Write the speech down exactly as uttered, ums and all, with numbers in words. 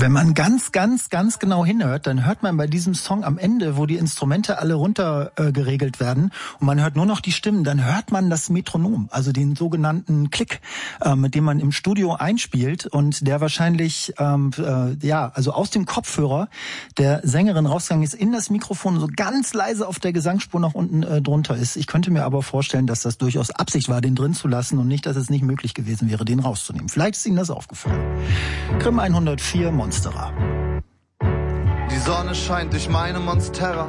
Wenn man ganz, ganz, ganz genau hinhört, dann hört man bei diesem Song am Ende, wo die Instrumente alle runter äh, geregelt werden und man hört nur noch die Stimmen, dann hört man das Metronom, also den sogenannten Klick, äh, mit dem man im Studio einspielt und der wahrscheinlich, ähm, äh, ja, also aus dem Kopfhörer der Sängerin rausgegangen ist, in das Mikrofon so ganz leise auf der Gesangsspur nach unten äh, drunter ist. Ich könnte mir aber vorstellen, dass das durchaus Absicht war, den drin zu lassen und nicht, dass es nicht möglich gewesen wäre, den rauszunehmen. Vielleicht ist Ihnen das aufgefallen. Grimm hundertvier, Monsterer. Die Sonne scheint durch meine Monstera.